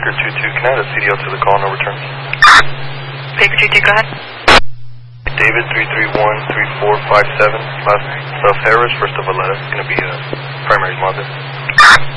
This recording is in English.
Baker 22, can I have a CDL to the call, no returns? Baker 22, go ahead. David 331-3457, last of Harris, first of Valletta, going to be a primary mother.